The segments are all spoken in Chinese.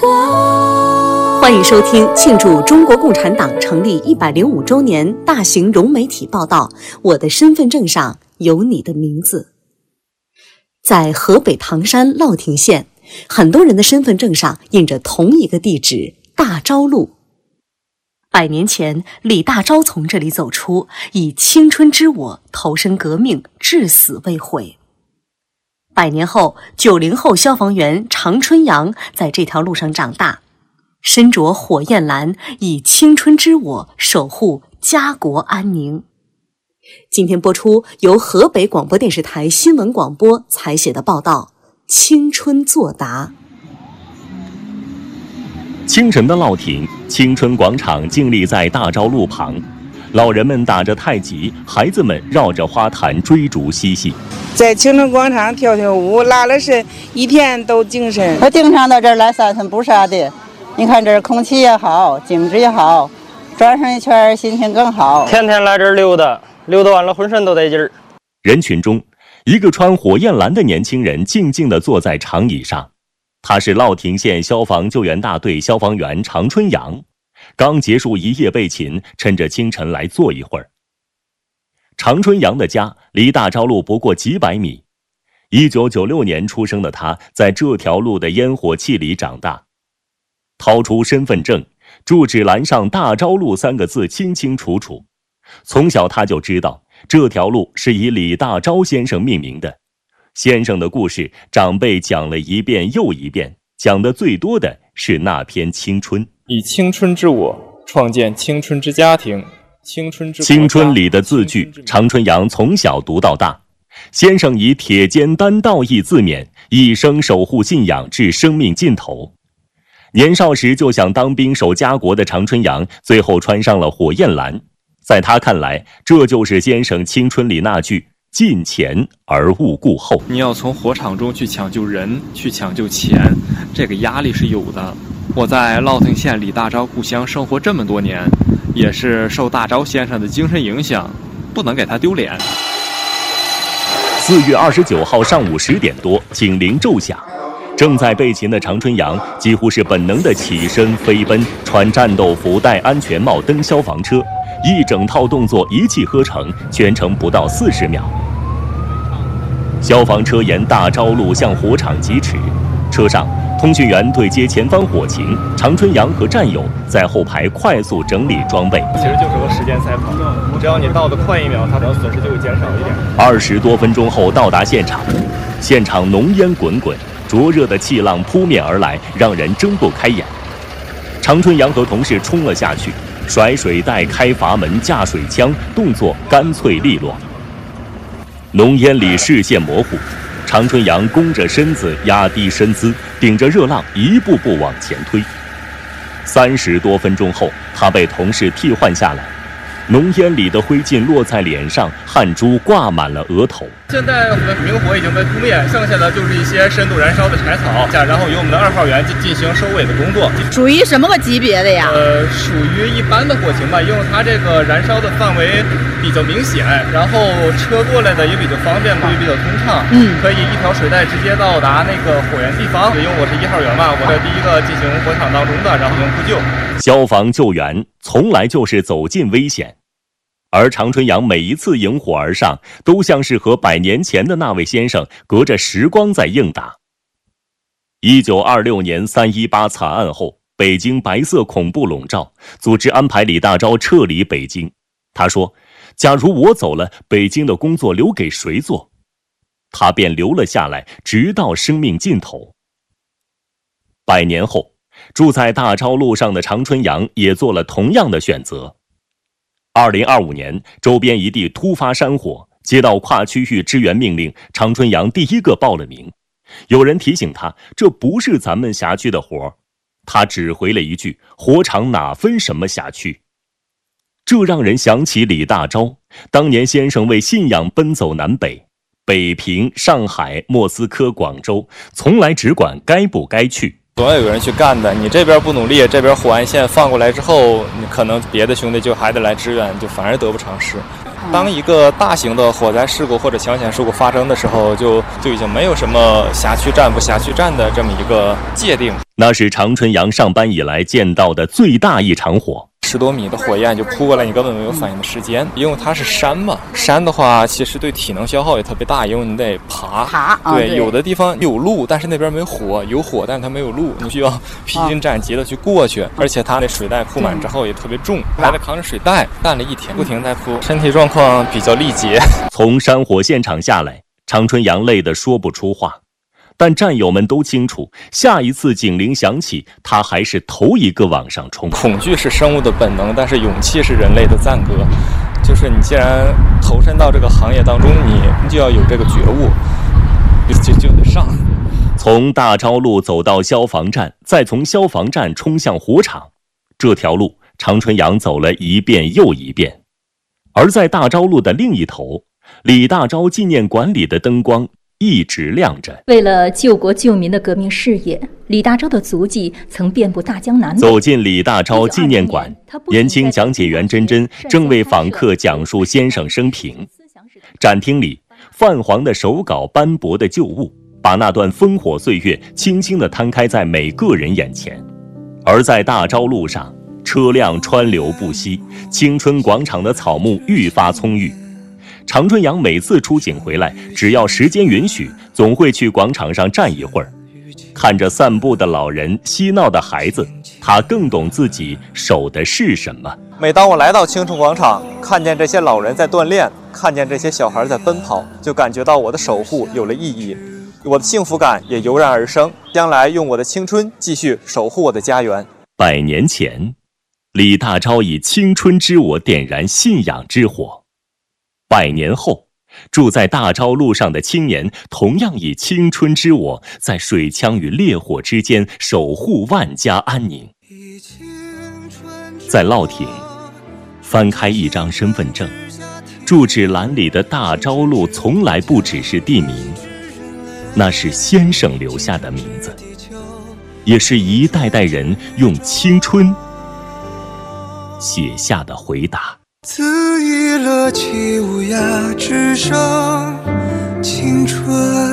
欢迎收听庆祝中国共产党成立105周年大型融媒体报道《我的身份证上有你的名字》。在河北唐山乐亭县，很多人的身份证上印着同一个地址大昭路。100年前，李大钊从这里走出，以青春之我投身革命，至死未悔。100年后，90后消防员常春阳在这条路上长大，身着火焰蓝，以青春之我守护家国安宁。今天播出由河北广播电视台新闻广播采写的报道《青春作答》。 清晨的乐亭，青春广场静立在大昭路旁，老人们打着太极，孩子们绕着花坛追逐嬉戏。 在青春广场跳跳舞，拉了伸，一天都精神。 我经常到这儿来散散步啥的，你看这儿空气也好，景致也好，转上一圈心情更好。 天天来这儿溜达完了浑身都得劲儿。 人群中，一个穿火焰蓝的年轻人静静地坐在长椅上，他是乐亭县消防救援大队消防员常春阳，刚结束一夜备勤，趁着清晨来坐一会儿。常春阳的家离大昭路不过几百米，1996年出生的他在这条路的烟火气里长大。掏出身份证，住址栏上大昭路3个字清清楚楚。从小他就知道这条路是以李大钊先生命名的。先生的故事长辈讲了一遍又一遍，讲的最多的是那篇青春。 以青春之我创建青春之家庭，青春里的字句，常春阳从小读到大。先生以铁肩担道义自勉，一生守护信仰至生命尽头。年少时就想当兵守家国的常春阳，最后穿上了火焰蓝。在他看来，这就是先生青春里那句近前而勿顾后。 你要从火场中去抢救人，去抢救钱，这个压力是有的。我在乐亭县李大钊故乡生活这么多年，也是受大钊先生的精神影响，不能给他丢脸。 4月29号上午10点多，警铃骤响，正在备勤的常春阳几乎是本能的起身飞奔，穿战斗服，戴安全帽，登消防车，一整套动作一气呵成，全程不到40秒。消防车沿大昭路向火场疾驰，车上通讯员对接前方火情，常春阳和战友在后排快速整理装备。 其实就是个时间赛跑，只要你倒得快1秒，它的损失就会减少一点。 20多分钟后到达现场，现场浓烟滚滚，灼热的气浪扑面而来，让人睁不开眼。常春阳和同事冲了下去，甩水袋、开阀门、架水枪，动作干脆利落。浓烟里视线模糊，常春阳弓着身子，压低身姿，顶着热浪一步步往前推。30多分钟后，他被同事替换下来。浓烟里的灰烬落在脸上，汗珠挂满了额头。 现在我们明火已经被扑灭，剩下的就是一些深度燃烧的柴草，然后由我们的2号员进行收尾的工作。 属于什么个级别的呀？ 属于一般的火情吧，因为它这个燃烧的范围比较明显，然后车过来的也比较方便，也比较通畅。可以一条水带直接到达那个火源地方。因为我是1号员嘛，我是第一个进行火场当中的，然后进行扑救。 消防救援从来就是走进危险。而常春阳每一次迎火而上，都像是和100年前的那位先生隔着时光在应答。1926年318惨案后，北京白色恐怖笼罩，组织安排李大钊撤离北京。他说，假如我走了，北京的工作留给谁做？他便留了下来，直到生命尽头。100年后，住在大昭路上的常春阳也做了同样的选择。2025年，周边一地突发山火，接到跨区域支援命令，常春阳第一个报了名。有人提醒他，这不是咱们辖区的活，他只回了一句：火场哪分什么辖区？这让人想起李大钊，当年先生为信仰奔走南北，北平、上海、莫斯科、广州，从来只管该不该去。 总要有人去干的，你这边不努力，这边火完线放过来之后，你可能别的兄弟就还得来支援，就反而得不偿失。当一个大型的火灾事故或者抢险事故发生的时候，就已经没有什么辖区战不辖区战的这么一个界定。 那是常春阳上班以来见到的最大一场火。 10多米的火焰就扑过来，你根本没有反应的时间。因为它是山嘛，山的话其实对体能消耗也特别大，因为你得爬。对，有的地方有路，但是那边没火，有火但是它没有路，你需要披荆斩棘的去过去。而且它那水袋铺满之后也特别重，还得扛着水袋干了一天，不停在铺，身体状况比较力竭。 从山火现场下来，常春阳累得说不出话。但战友们都清楚，下一次警铃响起，他还是头一个往上冲。 恐惧是生物的本能，但是勇气是人类的赞歌。就是你既然投身到这个行业当中，你就要有这个觉悟，就得上。 从大昭路走到消防站，再从消防站冲向火场，这条路常春阳走了一遍又一遍。而在大昭路的另一头，李大钊纪念馆里的灯光一直亮着。 为了救国救民的革命事业，李大钊的足迹曾遍布大江南北。 走进李大钊纪念馆，年轻讲解员珍珍正为访客讲述先生生平。展厅里，泛黄的手稿、斑驳的旧物，把那段烽火岁月轻轻地摊开在每个人眼前。而在大昭路上，车辆川流不息，青春广场的草木愈发葱郁。常春阳每次出警回来，只要时间允许，总会去广场上站一会儿。看着散步的老人、嬉闹的孩子，他更懂自己守的是什么。 每当我来到青春广场，看见这些老人在锻炼，看见这些小孩在奔跑，就感觉到我的守护有了意义，我的幸福感也油然而生。将来用我的青春继续守护我的家园。 100年前，李大钊以青春之火点燃信仰之火。100年后，住在大昭路上的青年同样以青春之火，在水枪与烈火之间守护万家安宁。在乐亭，翻开一张身份证，住址栏里的大昭路从来不只是地名，那是先生留下的名字，也是一代代人用青春写下的回答。 恣意乐起无涯，只剩青春。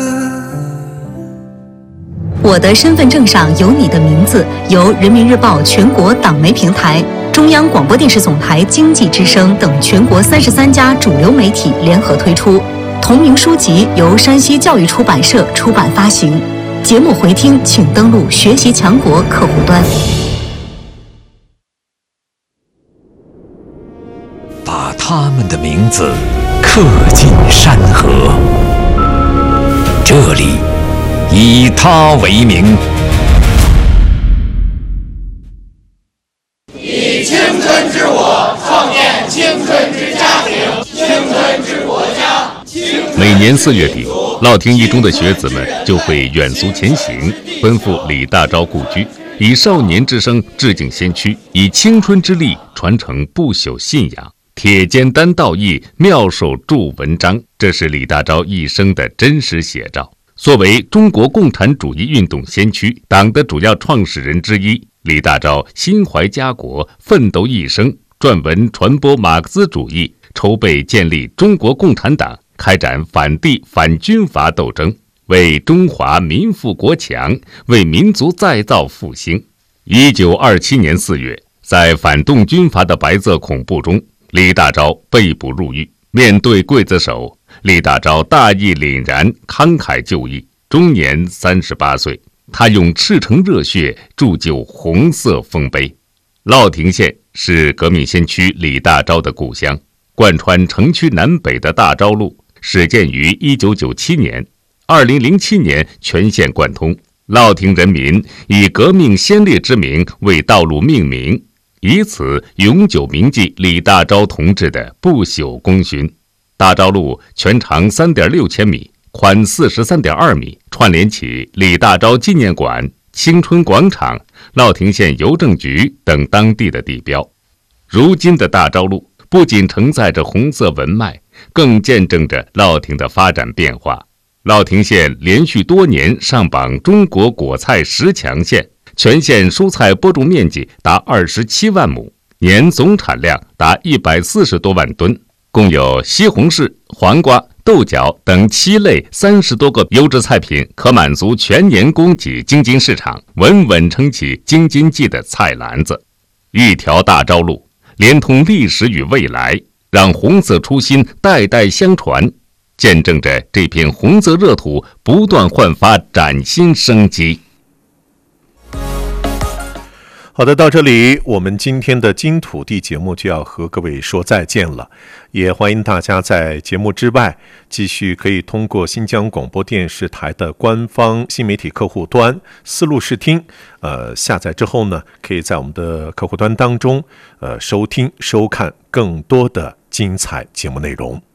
我的身份证上有你的名字，由人民日报全国党媒平台、中央广播电视总台经济之声等全国33家主流媒体联合推出。同名书籍由山西教育出版社出版发行。节目回听请登录学习强国客户端。 把他们的名字刻进山河，这里以他为名。 以青春之火创建青春之家庭，青春之国家。 每年4月底，乐亭一中的学子们就会远足前行，奔赴李大钊故居，以少年之声致敬先驱，以青春之力传承不朽信仰。铁肩担道义，妙手著文章，这是李大钊一生的真实写照。作为中国共产主义运动先驱、党的主要创始人之一，李大钊心怀家国，奋斗一生，撰文传播马克思主义，筹备建立中国共产党，开展反帝反军阀斗争，为中华民富国强，为民族再造复兴。1927年4月，在反动军阀的白色恐怖中，李大钊被捕入狱。面对刽子手，李大钊大义凛然，慷慨就义，终年38岁。他用赤诚热血铸就红色丰碑。乐亭县是革命先驱李大钊的故乡，贯穿城区南北的大昭路始建于1997年，2007年全县贯通。乐亭人民以革命先烈之名为道路命名，以此永久铭记李大钊同志的不朽功勋。大昭路全长3.6千米，宽43.2米，串联起李大钊纪念馆、青春广场、乐亭县邮政局等当地的地标。如今的大昭路不仅承载着红色文脉，更见证着乐亭的发展变化。乐亭县连续多年上榜中国果菜10强县，全县蔬菜播种面积达27万亩，年总产量达140多万吨，共有西红柿、黄瓜、 豆角等7类30多个优质菜品，可满足全年供给京津市场，稳稳撑起京津冀的菜篮子。一条大昭路，连通历史与未来，让红色初心代代相传，见证着这片红色热土不断焕发崭新生机。 好的，到这里我们今天的金土地节目就要和各位说再见了，也欢迎大家在节目之外继续可以通过新疆广播电视台的官方新媒体客户端丝路视听下载之后呢，可以在我们的客户端当中收听收看更多的精彩节目内容。